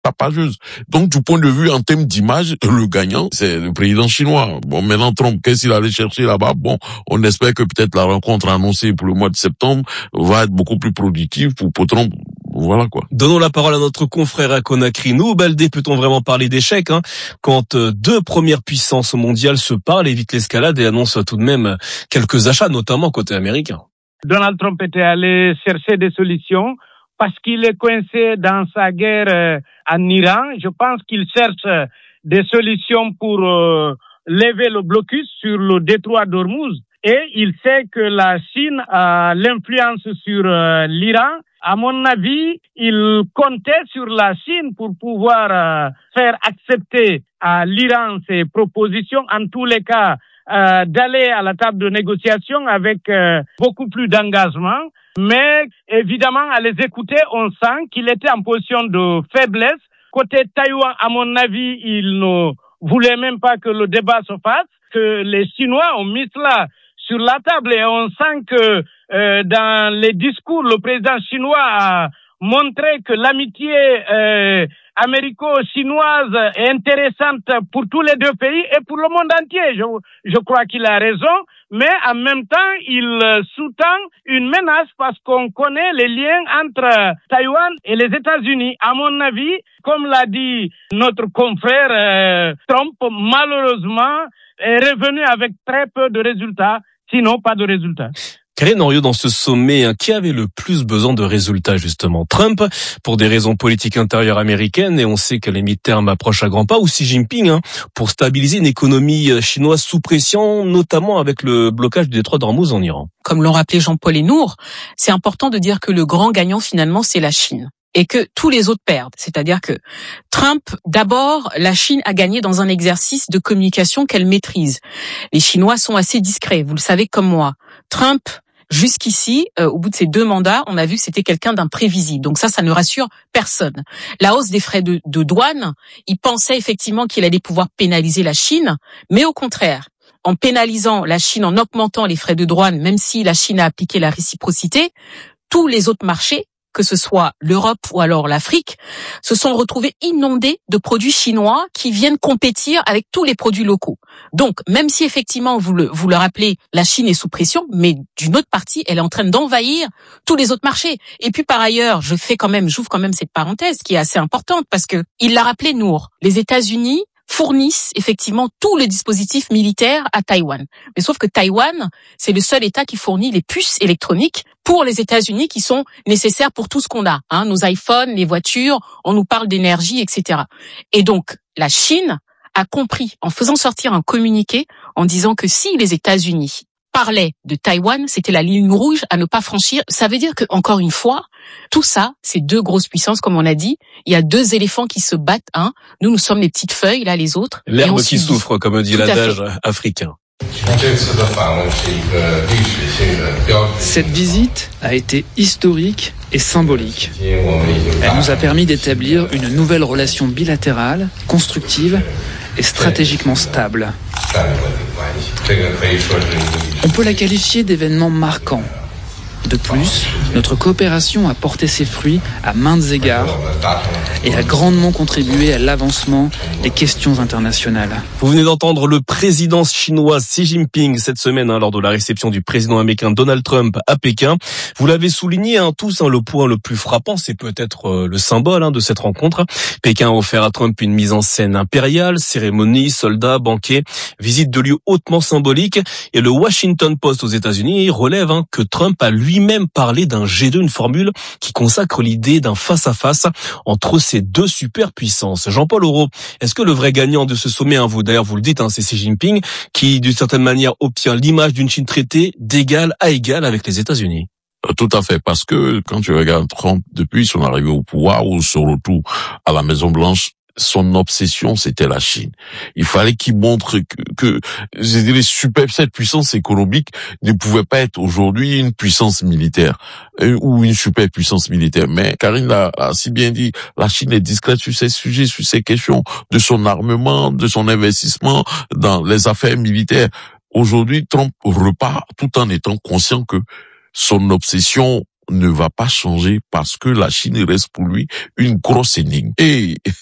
tapageuse. Donc, du point de vue en termes d'image, le gagnant, c'est le président chinois. Bon, maintenant, Trump, qu'est-ce qu'il allait chercher là-bas? Bon, on espère que peut-être la rencontre annoncée pour le mois de septembre va être beaucoup plus productive pour Trump. Voilà quoi. Donnons la parole à notre confrère à Conakry. Nous, Baldé, peut-on vraiment parler d'échec quand deux premières puissances mondiales se parlent, évitent l'escalade et annoncent tout de même quelques achats, notamment côté américain? Donald Trump était allé chercher des solutions parce qu'il est coincé dans sa guerre en Iran. Je pense qu'il cherche des solutions pour lever le blocus sur le détroit d'Ormuz. Et il sait que la Chine a l'influence sur l'Iran. À mon avis, il comptait sur la Chine pour pouvoir faire accepter à l'Iran ses propositions. En tous les cas, d'aller à la table de négociation avec beaucoup plus d'engagement. Mais évidemment, à les écouter, on sent qu'il était en position de faiblesse. Côté Taïwan, à mon avis, il ne voulait même pas que le débat se fasse, que les Chinois ont mis cela sur la table et on sent que dans les discours, le président chinois a montré que l'amitié américo-chinoise est intéressante pour tous les deux pays et pour le monde entier. Je crois qu'il a raison, mais en même temps, il sous-tend une menace parce qu'on connaît les liens entre Taïwan et les États-Unis. À mon avis, comme l'a dit notre confrère Trump, malheureusement, est revenu avec très peu de résultats, sinon pas de résultats. Karine Henriot, dans ce sommet, qui avait le plus besoin de résultats, justement? Trump, pour des raisons politiques intérieures américaines, et on sait que les mi-termes approchent à grands pas, ou Xi Jinping, pour stabiliser une économie chinoise sous pression, notamment avec le blocage du détroit d'Ormuz en Iran. Comme l'ont rappelé Jean-Paul Hénour, c'est important de dire que le grand gagnant, finalement, c'est la Chine. Et que tous les autres perdent. C'est-à-dire que Trump, d'abord, la Chine a gagné dans un exercice de communication qu'elle maîtrise. Les Chinois sont assez discrets, vous le savez comme moi. Trump, jusqu'ici, au bout de ses 2 mandats, on a vu que c'était quelqu'un d'imprévisible. Donc ça ne rassure personne. La hausse des frais de douane, il pensait effectivement qu'il allait pouvoir pénaliser la Chine, mais au contraire, en pénalisant la Chine, en augmentant les frais de douane, même si la Chine a appliqué la réciprocité, tous les autres marchés, que ce soit l'Europe ou alors l'Afrique, se sont retrouvés inondés de produits chinois qui viennent compétir avec tous les produits locaux. Donc, même si effectivement, vous le rappelez, la Chine est sous pression, mais d'une autre partie, elle est en train d'envahir tous les autres marchés. Et puis par ailleurs, j'ouvre quand même cette parenthèse qui est assez importante parce que il l'a rappelé, Nour, les États-Unis fournissent effectivement tout le dispositif militaire à Taïwan. Mais sauf que Taïwan, c'est le seul État qui fournit les puces électroniques pour les États-Unis qui sont nécessaires pour tout ce qu'on a, nos iPhones, les voitures, on nous parle d'énergie, etc. Et donc, la Chine a compris, en faisant sortir un communiqué, en disant que si les États-Unis parlaient de Taïwan, c'était la ligne rouge à ne pas franchir. Ça veut dire que, encore une fois, tout ça, c'est 2 grosses puissances, comme on a dit. Il y a 2 éléphants qui se battent. Nous sommes les petites feuilles, là, les autres. L'herbe qui souffre, comme dit l'adage africain. Cette visite a été historique et symbolique. Elle nous a permis d'établir une nouvelle relation bilatérale, constructive et stratégiquement stable. On peut la qualifier d'événement marquant. De plus, notre coopération a porté ses fruits à maintes égards et a grandement contribué à l'avancement des questions internationales. Vous venez d'entendre le président chinois Xi Jinping cette semaine lors de la réception du président américain Donald Trump à Pékin. Vous l'avez souligné tous, le point le plus frappant, c'est peut-être le symbole de cette rencontre. Pékin a offert à Trump une mise en scène impériale, cérémonie, soldats, banquets, visite de lieux hautement symboliques. Et le Washington Post aux États-Unis relève que Trump a lui-même parlé d'un G2, une formule qui consacre l'idée d'un face-à-face entre ces 2 superpuissances. Jean-Paul Aureau, est-ce que le vrai gagnant de ce sommet, vous d'ailleurs vous le dites, c'est Xi Jinping, qui d'une certaine manière obtient l'image d'une Chine traitée d'égal à égal avec les États-Unis? Tout à fait, parce que quand tu regardes Trump depuis son arrivée au pouvoir ou son retour à la Maison-Blanche, son obsession, c'était la Chine. Il fallait qu'il montre que cette puissance économique ne pouvait pas être aujourd'hui une puissance militaire ou une superpuissance militaire. Mais Karine l'a si bien dit, la Chine est discrète sur ces sujets, sur ces questions de son armement, de son investissement dans les affaires militaires. Aujourd'hui, Trump repart tout en étant conscient que son obsession ne va pas changer parce que la Chine reste pour lui une grosse énigme. Et